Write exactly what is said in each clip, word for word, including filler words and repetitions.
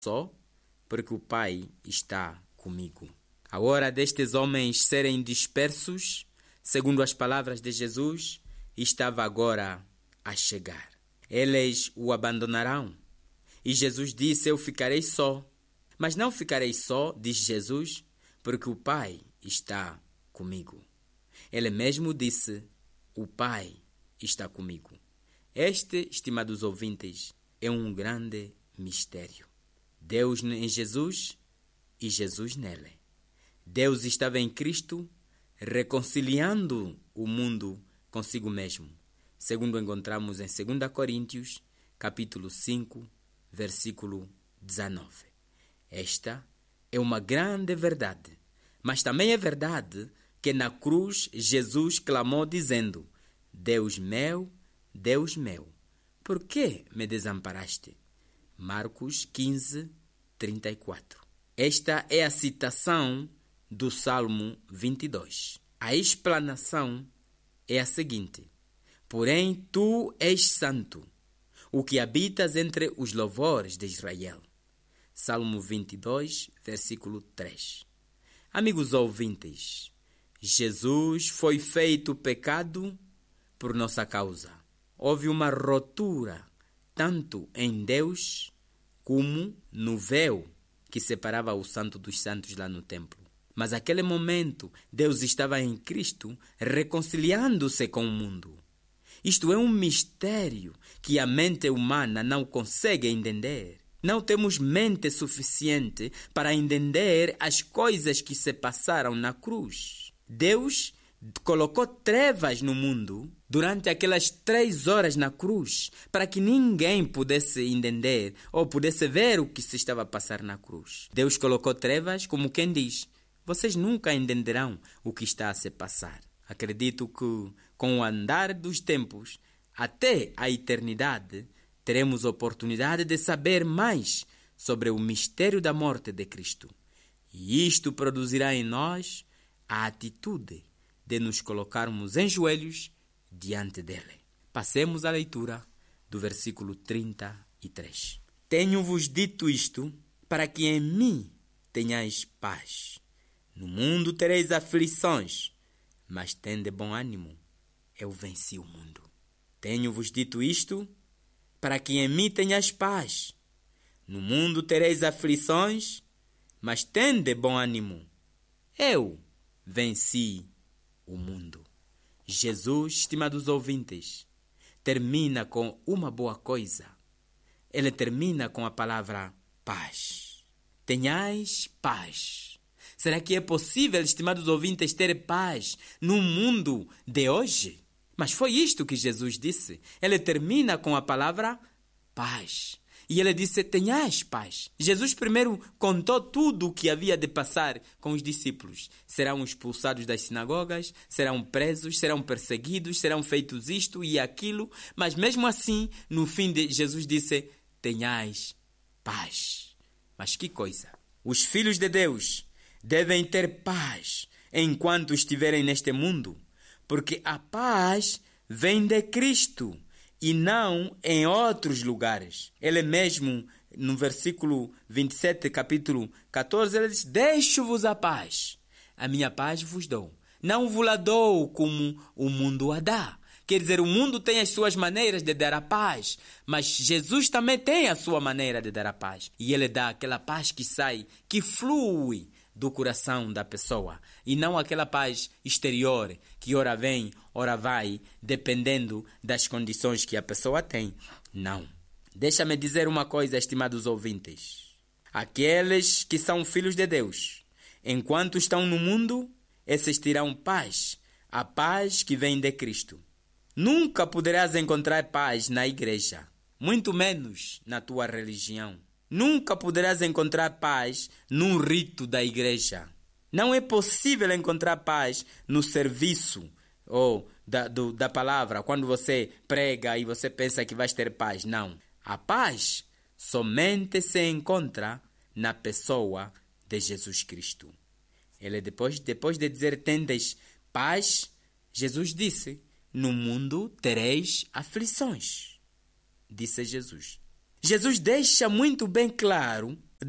só, porque o Pai está comigo. A hora destes homens serem dispersos, segundo as palavras de Jesus, estava agora a chegar. Eles o abandonarão. E Jesus disse: eu ficarei só. Mas não ficarei só, diz Jesus, porque o Pai está comigo. Ele mesmo disse: o Pai está comigo. Este, estimados ouvintes, é um grande mistério. Deus em Jesus e Jesus nele. Deus estava em Cristo, reconciliando o mundo consigo mesmo, segundo encontramos em dois Coríntios, capítulo cinco, versículo dezenove. Esta é uma grande verdade, mas também é verdade que na cruz Jesus clamou dizendo: Deus meu, Deus meu, por que me desamparaste? Marcos quinze, trinta e quatro. Esta é a citação do Salmo vinte e dois. A explanação é a seguinte: porém tu és santo, o que habitas entre os louvores de Israel. Salmo vinte e dois, versículo três. Amigos ouvintes, Jesus foi feito pecado por nossa causa. Houve uma ruptura tanto em Deus como no véu que separava o santo dos santos lá no templo. Mas naquele momento, Deus estava em Cristo reconciliando-se com o mundo. Isto é um mistério que a mente humana não consegue entender. Não temos mente suficiente para entender as coisas que se passaram na cruz. Deus colocou trevas no mundo durante aquelas três horas na cruz, para que ninguém pudesse entender ou pudesse ver o que se estava a passar na cruz. Deus colocou trevas como quem diz: vocês nunca entenderão o que está a se passar. Acredito que, com o andar dos tempos, até a eternidade, teremos oportunidade de saber mais sobre o mistério da morte de Cristo. E isto produzirá em nós a atitude de nos colocarmos em joelhos diante dele. Passemos à leitura do versículo trinta e três. Tenho-vos dito isto para que em mim tenhais paz. No mundo tereis aflições, mas tende bom ânimo, eu venci o mundo. Tenho-vos dito isto para que em mim tenhais paz. No mundo tereis aflições, mas tende bom ânimo, eu venci o mundo. Jesus, estimados ouvintes, termina com uma boa coisa. Ele termina com a palavra paz. Tenhais paz. Será que é possível, estimados ouvintes, ter paz no mundo de hoje? Mas foi isto que Jesus disse. Ele termina com a palavra paz. E ele disse: tenhais paz. Jesus primeiro contou tudo o que havia de passar com os discípulos. Serão expulsados das sinagogas, serão presos, serão perseguidos, serão feitos isto e aquilo. Mas mesmo assim, no fim, de Jesus disse: tenhais paz. Mas que coisa! Os filhos de Deus devem ter paz enquanto estiverem neste mundo, porque a paz vem de Cristo e não em outros lugares. Ele mesmo, no versículo vinte e sete, capítulo catorze, ele diz: deixo-vos a paz, a minha paz vos dou. Não vos la dou como o mundo a dá. Quer dizer, o mundo tem as suas maneiras de dar a paz, mas Jesus também tem a sua maneira de dar a paz. E ele dá aquela paz que sai, que flui do coração da pessoa, e não aquela paz exterior que ora vem, ora vai, dependendo das condições que a pessoa tem. Não. Deixa-me dizer uma coisa, estimados ouvintes. Aqueles que são filhos de Deus, enquanto estão no mundo, esses terão paz, a paz que vem de Cristo. Nunca poderás encontrar paz na igreja, muito menos na tua religião. Nunca poderás encontrar paz num rito da igreja. Não é possível encontrar paz no serviço ou da, do, da palavra, quando você prega e você pensa que vai ter paz. Não. A paz somente se encontra na pessoa de Jesus Cristo. Ele depois, depois de dizer tendes paz, Jesus disse: no mundo tereis aflições. Disse Jesus. Jesus deixa muito bem claro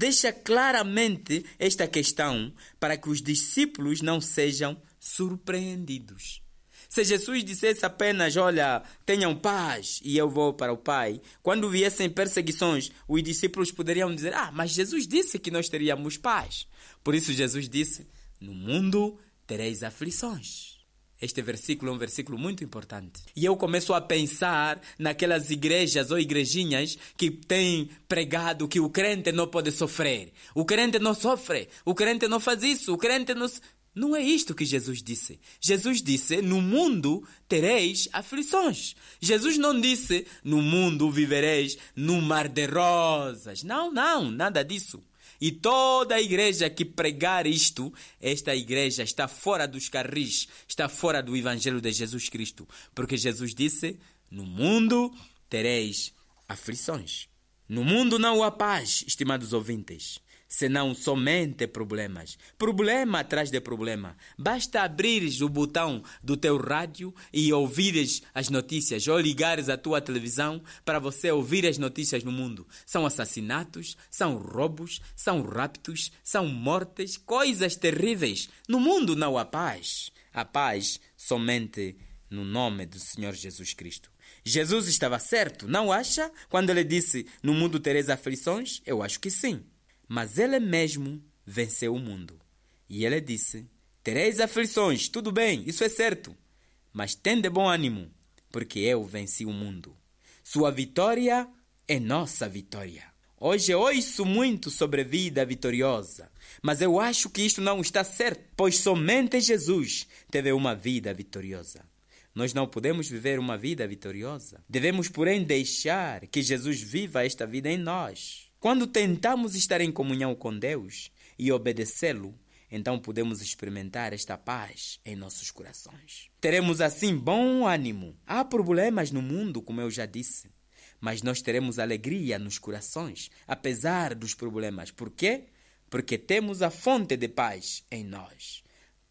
deixa claramente esta questão para que os discípulos não sejam surpreendidos. Se Jesus dissesse apenas, olha, tenham paz e eu vou para o Pai, quando viessem perseguições, os discípulos poderiam dizer, ah, mas Jesus disse que nós teríamos paz. Por isso Jesus disse, no mundo tereis aflições. Este versículo é um versículo muito importante. E eu começo a pensar naquelas igrejas ou igrejinhas que têm pregado que o crente não pode sofrer. O crente não sofre, o crente não faz isso, o crente não... Não é isto que Jesus disse. Jesus disse, no mundo tereis aflições. Jesus não disse, no mundo vivereis num mar de rosas. Não, não, nada disso. E toda a igreja que pregar isto, esta igreja está fora dos carris, está fora do Evangelho de Jesus Cristo. Porque Jesus disse, no mundo tereis aflições. No mundo não há paz, estimados ouvintes, senão somente problemas. Problema atrás de problema. Basta abrires o botão do teu rádio e ouvires as notícias, ou ligares a tua televisão para você ouvir as notícias no mundo. São assassinatos, são roubos, são raptos, são mortes, coisas terríveis. No mundo não há paz. Há paz somente no nome do Senhor Jesus Cristo. Jesus estava certo, não acha? Quando ele disse, no mundo tereis aflições, eu acho que sim. Mas ele mesmo venceu o mundo. E ele disse, tereis aflições, tudo bem, isso é certo. Mas tende bom ânimo, porque eu venci o mundo. Sua vitória é nossa vitória. Hoje ouço muito sobre vida vitoriosa, mas eu acho que isto não está certo, pois somente Jesus teve uma vida vitoriosa. Nós não podemos viver uma vida vitoriosa. Devemos, porém, deixar que Jesus viva esta vida em nós. Quando tentamos estar em comunhão com Deus e obedecê-lo, então podemos experimentar esta paz em nossos corações. Teremos assim bom ânimo. Há problemas no mundo, como eu já disse, mas nós teremos alegria nos corações, apesar dos problemas. Por quê? Porque temos a fonte de paz em nós.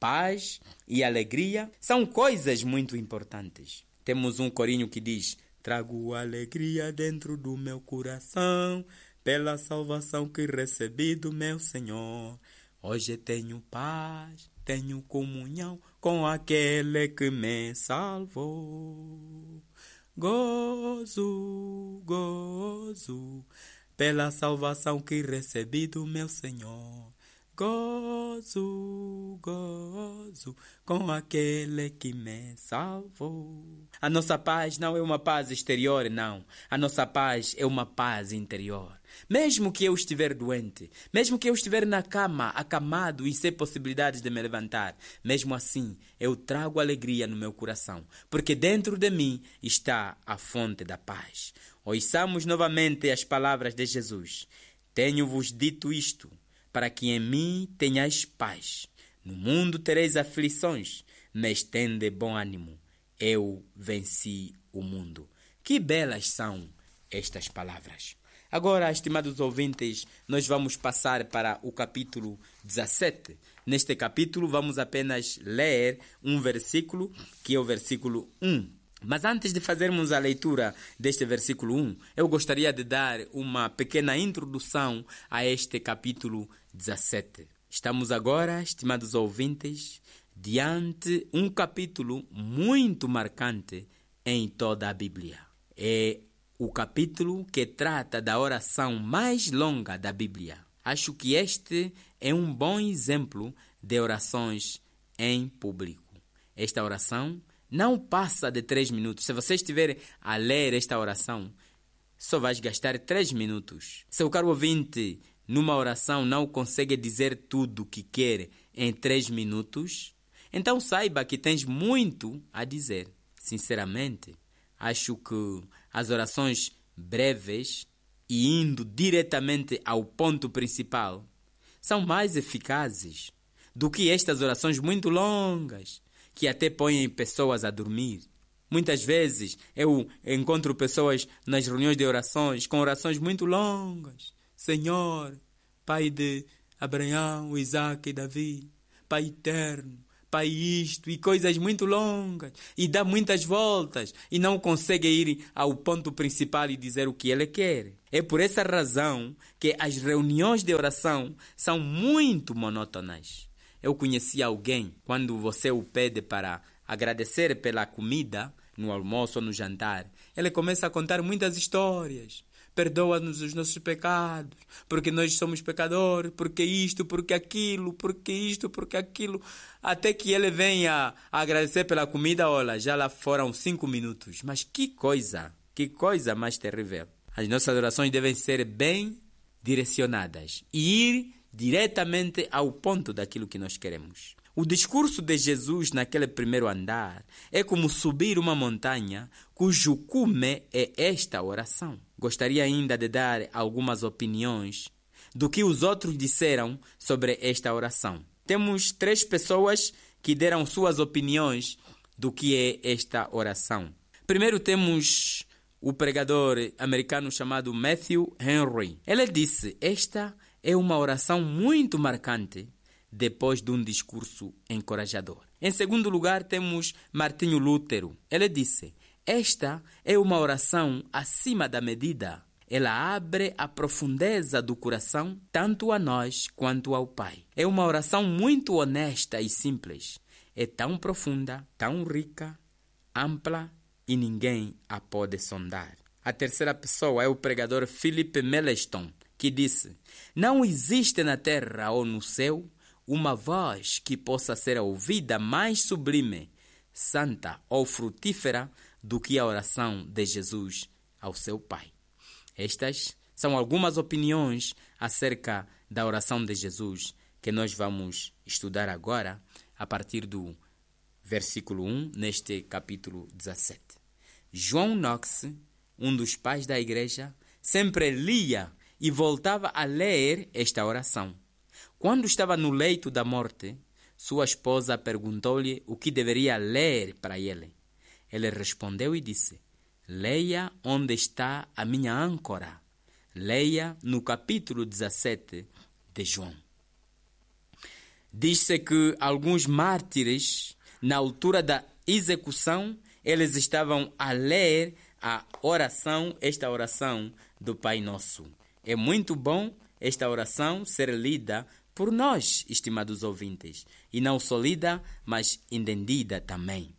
Paz e alegria são coisas muito importantes. Temos um corinho que diz, trago alegria dentro do meu coração, pela salvação que recebi do meu Senhor. Hoje tenho paz, tenho comunhão com aquele que me salvou. Gozo, gozo, pela salvação que recebi do meu Senhor. Gozo, gozo, com aquele que me salvou. A nossa paz não é uma paz exterior, não. A nossa paz é uma paz interior. Mesmo que eu estiver doente, mesmo que eu estiver na cama, acamado e sem possibilidades de me levantar, mesmo assim, eu trago alegria no meu coração, porque dentro de mim está a fonte da paz. Ouçamos novamente as palavras de Jesus. Tenho-vos dito isto, para que em mim tenhais paz. No mundo tereis aflições, mas tende bom ânimo. Eu venci o mundo. Que belas são estas palavras. Agora, estimados ouvintes, nós vamos passar para o capítulo dezessete. Neste capítulo, vamos apenas ler um versículo, que é o versículo um. Mas antes de fazermos a leitura deste versículo um, eu gostaria de dar uma pequena introdução a este capítulo dezessete. Estamos agora, estimados ouvintes, diante um capítulo muito marcante em toda a Bíblia. É o capítulo que trata da oração mais longa da Bíblia. Acho que este é um bom exemplo de orações em público. Esta oração não passa de três minutos. Se você estiver a ler esta oração, só vais gastar três minutos. Se o caro ouvinte, numa oração, não consegue dizer tudo o que quer em três minutos, então saiba que tens muito a dizer. Sinceramente, acho que as orações breves e indo diretamente ao ponto principal são mais eficazes do que estas orações muito longas que até põem pessoas a dormir. Muitas vezes eu encontro pessoas nas reuniões de orações com orações muito longas. Senhor, Pai de Abraão, Isaac e Davi, Pai eterno, Pai isto, e coisas muito longas, e dá muitas voltas, e não consegue ir ao ponto principal e dizer o que ele quer. É por essa razão que as reuniões de oração são muito monótonas. Eu conheci alguém, quando você o pede para agradecer pela comida, no almoço ou no jantar, ele começa a contar muitas histórias. Perdoa-nos os nossos pecados, porque nós somos pecadores, porque isto, porque aquilo, porque isto, porque aquilo. Até que ele venha a agradecer pela comida, olha, já lá foram cinco minutos. Mas que coisa, que coisa mais terrível. As nossas orações devem ser bem direcionadas e ir diretamente ao ponto daquilo que nós queremos. O discurso de Jesus naquele primeiro andar é como subir uma montanha cujo cume é esta oração. Gostaria ainda de dar algumas opiniões do que os outros disseram sobre esta oração. Temos três pessoas que deram suas opiniões do que é esta oração. Primeiro temos o pregador americano chamado Matthew Henry. Ele disse: esta é uma oração muito marcante depois de um discurso encorajador. Em segundo lugar, temos Martinho Lutero. Ele disse: esta é uma oração acima da medida. Ela abre a profundeza do coração tanto a nós quanto ao Pai. É uma oração muito honesta e simples. É tão profunda, tão rica, ampla e ninguém a pode sondar. A terceira pessoa é o pregador Philip Melanchthon, que disse: não existe na terra ou no céu uma voz que possa ser ouvida mais sublime, santa ou frutífera do que a oração de Jesus ao seu Pai. Estas são algumas opiniões acerca da oração de Jesus que nós vamos estudar agora a partir do versículo um, neste capítulo dezessete. João Knox, um dos pais da igreja, sempre lia e voltava a ler esta oração. Quando estava no leito da morte, sua esposa perguntou-lhe o que deveria ler para ele. Ele respondeu e disse: leia onde está a minha âncora. Leia no capítulo dezessete de João. Diz-se que alguns mártires, na altura da execução, eles estavam a ler a oração, esta oração do Pai Nosso. É muito bom esta oração ser lida por nós, estimados ouvintes, e não só lida, mas entendida também.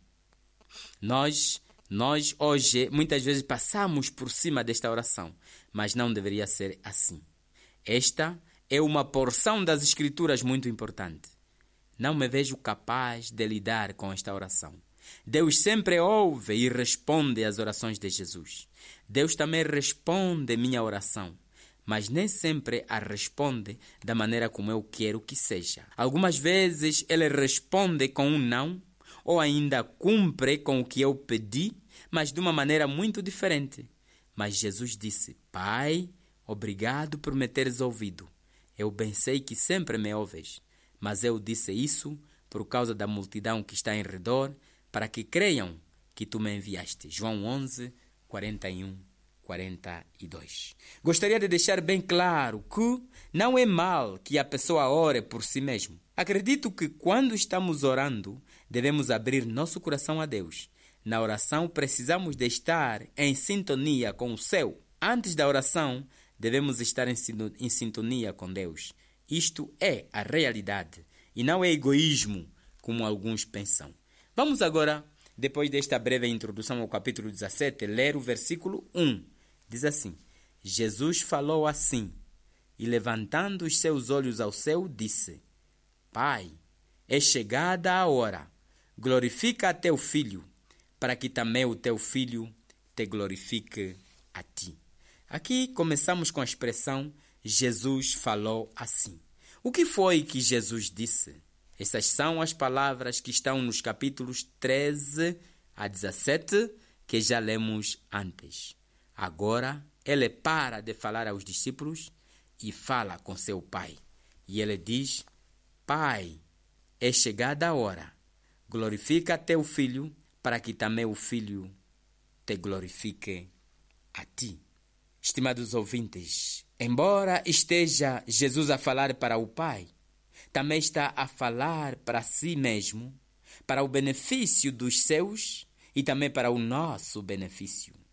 Nós, nós hoje, muitas vezes passamos por cima desta oração, mas não deveria ser assim. Esta é uma porção das Escrituras muito importante. Não me vejo capaz de lidar com esta oração. Deus sempre ouve e responde às orações de Jesus. Deus também responde minha oração, mas nem sempre a responde da maneira como eu quero que seja. Algumas vezes ele responde com um não, ou ainda cumpre com o que eu pedi, mas de uma maneira muito diferente. Mas Jesus disse: Pai, obrigado por me teres ouvido. Eu bem sei que sempre me ouves, mas eu disse isso por causa da multidão que está em redor, para que creiam que tu me enviaste. João onze, quarenta e um, quarenta e dois. Gostaria de deixar bem claro que não é mal que a pessoa ore por si mesmo. Acredito que quando estamos orando, devemos abrir nosso coração a Deus. Na oração, precisamos de estar em sintonia com o céu. Antes da oração, devemos estar em sintonia com Deus. Isto é a realidade e não é egoísmo, como alguns pensam. Vamos agora, depois desta breve introdução ao capítulo dezessete, ler o versículo um. Diz assim: Jesus falou assim, e levantando os seus olhos ao céu, disse: Pai, é chegada a hora, glorifica a teu filho, para que também o teu filho te glorifique a ti. Aqui começamos com a expressão Jesus falou assim. O que foi que Jesus disse? Essas são as palavras que estão nos capítulos treze a dezessete, que já lemos antes. Agora, ele para de falar aos discípulos e fala com seu pai. E ele diz: Pai, é chegada a hora. Glorifica teu filho, para que também o filho te glorifique a ti. Estimados ouvintes, embora esteja Jesus a falar para o Pai, também está a falar para si mesmo, para o benefício dos seus e também para o nosso benefício.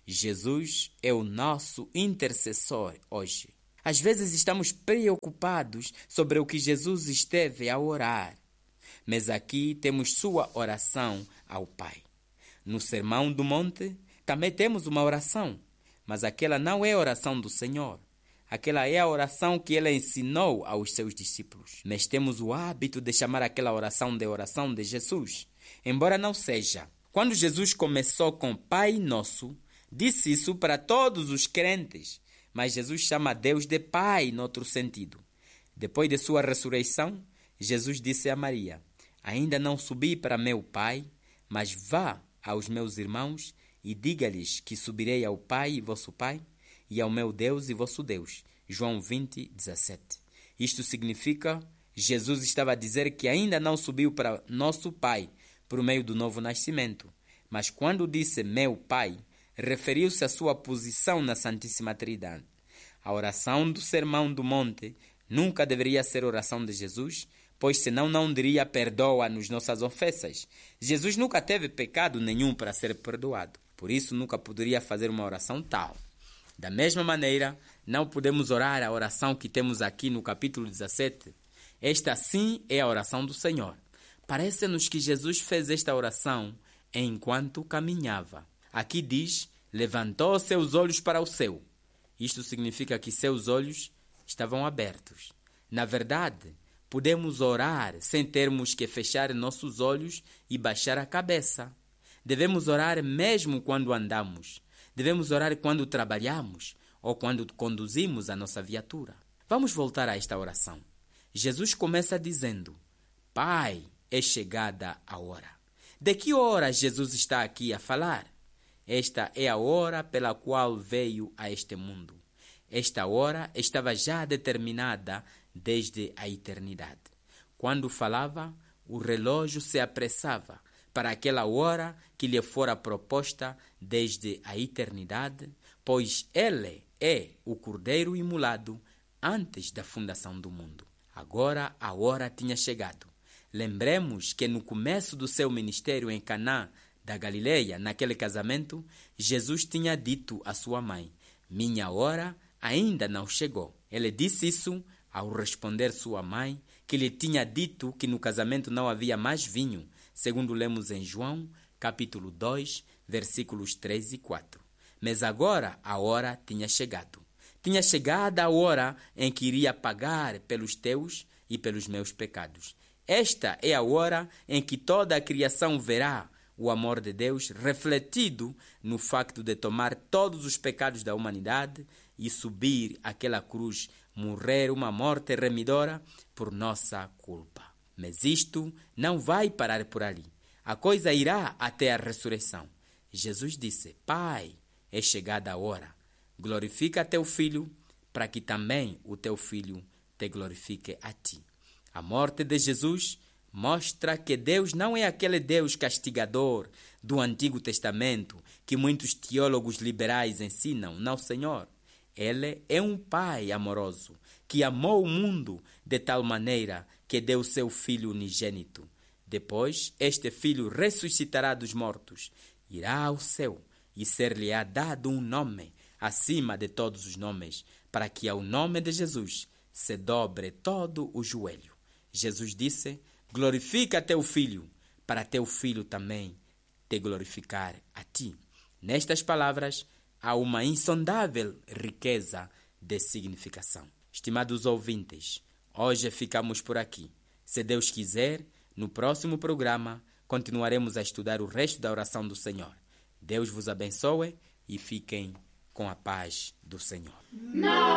Jesus é o nosso intercessor hoje. Às vezes estamos preocupados sobre o que Jesus esteve a orar, mas aqui temos sua oração ao Pai. No Sermão do Monte também temos uma oração, mas aquela não é a oração do Senhor. Aquela é a oração que ele ensinou aos seus discípulos. Mas temos o hábito de chamar aquela oração de oração de Jesus, embora não seja. Quando Jesus começou com Pai Nosso, disse isso para todos os crentes, mas Jesus chama Deus de Pai em outro sentido. Depois de sua ressurreição, Jesus disse a Maria: ainda não subi para meu Pai, mas vá aos meus irmãos e diga-lhes que subirei ao Pai e vosso Pai, e ao meu Deus e vosso Deus. João vinte, dezessete. Isto significa, Jesus estava a dizer que ainda não subiu para nosso Pai por meio do novo nascimento, mas quando disse meu Pai, referiu-se à sua posição na Santíssima Trindade. A oração do Sermão do Monte nunca deveria ser oração de Jesus, pois senão não diria perdoa-nos nossas ofensas. Jesus nunca teve pecado nenhum para ser perdoado, por isso nunca poderia fazer uma oração tal. Da mesma maneira, não podemos orar a oração que temos aqui no capítulo dezessete. Esta sim é a oração do Senhor. Parece-nos que Jesus fez esta oração enquanto caminhava. Aqui diz, levantou seus olhos para o céu. Isto significa que seus olhos estavam abertos. Na verdade, podemos orar sem termos que fechar nossos olhos e baixar a cabeça. Devemos orar mesmo quando andamos. Devemos orar quando trabalhamos ou quando conduzimos a nossa viatura. Vamos voltar a esta oração. Jesus começa dizendo, Pai, é chegada a hora. De que hora Jesus está aqui a falar? Esta é a hora pela qual veio a este mundo. Esta hora estava já determinada desde a eternidade. Quando falava, o relógio se apressava para aquela hora que lhe fora proposta desde a eternidade, pois ele é o Cordeiro imolado antes da fundação do mundo. Agora a hora tinha chegado. Lembremos que no começo do seu ministério em Caná da Galileia, naquele casamento, Jesus tinha dito à sua mãe, minha hora ainda não chegou. Ele disse isso ao responder sua mãe, que lhe tinha dito que no casamento não havia mais vinho, segundo lemos em João, capítulo dois, versículos três e quatro. Mas agora a hora tinha chegado. Tinha chegado a hora em que iria pagar pelos teus e pelos meus pecados. Esta é a hora em que toda a criação verá o amor de Deus refletido no facto de tomar todos os pecados da humanidade e subir aquela cruz, morrer uma morte remidora por nossa culpa. Mas isto não vai parar por ali. A coisa irá até a ressurreição. Jesus disse, Pai, é chegada a hora. Glorifica teu filho, para que também o teu filho te glorifique a ti. A morte de Jesus mostra que Deus não é aquele Deus castigador do Antigo Testamento que muitos teólogos liberais ensinam. Não, Senhor. Ele é um Pai amoroso que amou o mundo de tal maneira que deu seu Filho unigênito. Depois, este Filho ressuscitará dos mortos, irá ao céu e ser-lhe-á dado um nome acima de todos os nomes, para que ao nome de Jesus se dobre todo o joelho. Jesus disse, glorifica teu Filho, para teu Filho também te glorificar a ti. Nestas palavras, há uma insondável riqueza de significação. Estimados ouvintes, hoje ficamos por aqui. Se Deus quiser, no próximo programa, continuaremos a estudar o resto da oração do Senhor. Deus vos abençoe e fiquem com a paz do Senhor. Não.